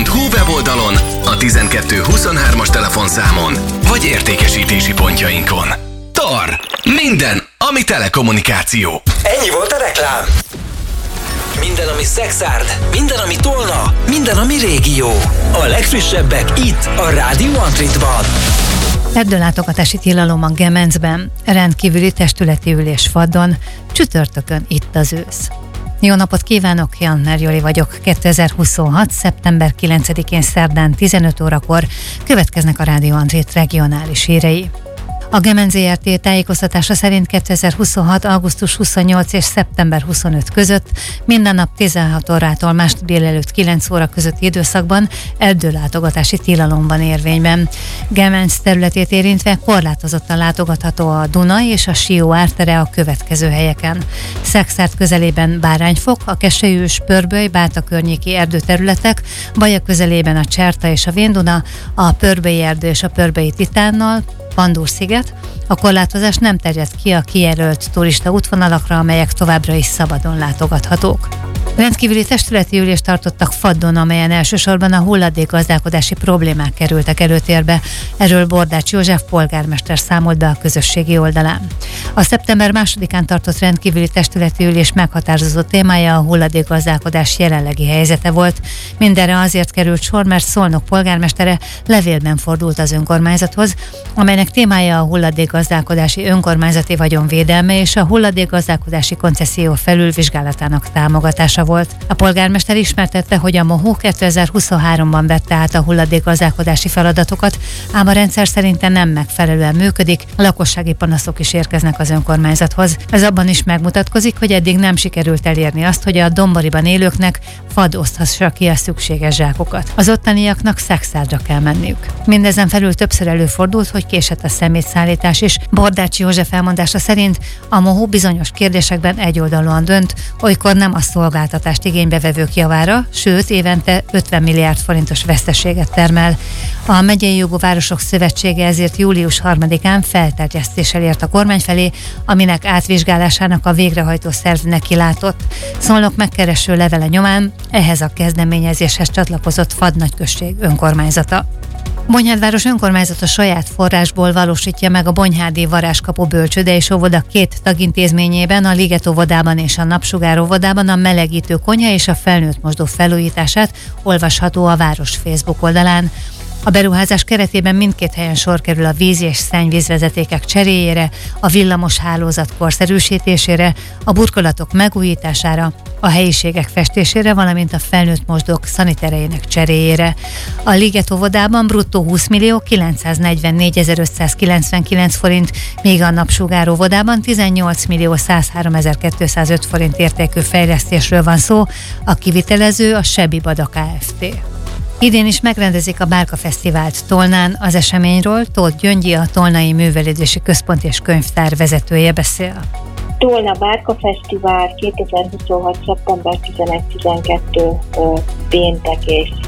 tolna.hu weboldalon, a 1223-as telefonszámon, vagy értékesítési pontjainkon. TAR. Minden, ami telekommunikáció. Ennyi volt a reklám. Minden, ami Szexárd, minden, ami Tolna, minden, ami régió. A legfrissebbek itt, a Rádió Antritban. Erdőlátogatási tilalom a Gemencben, rendkívüli testületi ülés Faddon, csütörtökön itt az ősz. Jó napot kívánok, Janner Joli vagyok. 2026. szeptember 9-én szerdán 15 órakor következnek a Rádió Antrit regionális hírei. A Gemenc ZRT tájékoztatása szerint 2026. augusztus 28 és szeptember 25 között minden nap 16 órától mást délelőtt 9 óra közötti időszakban erdőlátogatási tilalom van érvényben. Gemenc területét érintve korlátozottan látogatható a Duna és a Sió ártere a következő helyeken: Szexárd közelében Bárányfok, a Kesselyűs, Pörböly, Báta környéki erdőterületek, Baja közelében a Cserta és a Vén-Duna, a Pörbölyi erdő és a Pörbölyi Titánnal, Pandúr-sziget. A korlátozás nem terjed ki a kijelölt turista útvonalakra, amelyek továbbra is szabadon látogathatók. Rendkívüli testületi ülést tartottak Faddon, amelyen elsősorban a hulladékgazdálkodási problémák kerültek előtérbe. Erről Bordács József polgármester számolt be a közösségi oldalán. A szeptember 2-án tartott rendkívüli testületi ülés meghatározó témája a hulladékgazdálkodás jelenlegi helyzete volt. Mindenre azért került sor, mert Szolnok polgármestere levélben fordult az önkormányzathoz, amelynek témája a hulladékgazdálkodási önkormányzati vagyonvédelme és a hulladékgazdálkodási koncesszió felülvizsgálatának támogatása volt. A polgármester ismertette, hogy a MOHU 2023-ban vette át a hulladékgazdálkodási feladatokat, ám a rendszer szerintem nem megfelelően működik, a lakossági panaszok is érkeznek az önkormányzathoz. Ez abban is megmutatkozik, hogy eddig nem sikerült elérni azt, hogy a Domboriban élőknek Fadd oszthassa ki a szükséges zsákokat. Az ottaniaknak Szexárdra kell menniük. Mindezen felül többször előfordult, hogy késett a szemétszállítás is. Bordács József elmondása szerint a MOHU bizonyos kérdésekben egyoldalúan dönt, olykor nem a szolgáltatást igénybevevők javára, sőt évente 50 milliárd forintos veszteséget termel. A Megyei Jogú Városok Szövetsége ezért július 3-án felterjesztéssel ért a kormány felé, aminek átvizsgálásának a végrehajtó szerv nekilátott. Szolnok megkereső levele nyomán ehhez a kezdeményezéshez csatlakozott Fadd nagyközség önkormányzata. Bonyhádváros önkormányzata saját forrásból valósítja meg a Bonyhádi Varázskapu bölcsőde és óvoda 2 tagintézményében, a Liget óvodában és a Napsugár óvodában a melegítő konyha és a felnőtt mosdó felújítását, olvasható a város Facebook oldalán. A beruházás keretében mindkét helyen sor kerül a víz- és szennyvízvezetékek cseréjére, a villamos hálózat korszerűsítésére, a burkolatok megújítására, a helyiségek festésére, valamint a felnőtt mosdók szaniterejének cseréjére. A Liget óvodában bruttó 20.044.599 forint, míg a Napsugár óvodában 18.103.205 forint értékű fejlesztésről van szó, a kivitelező a Sebi Bada Kft. Idén is megrendezik a Bárka Fesztivált Tolnán. Az eseményről Tóth Gyöngyi, a Tolnai Művelődési Központ és Könyvtár vezetője beszél. Tolna Bárka Fesztivál 2026. szeptember 11-12 péntek és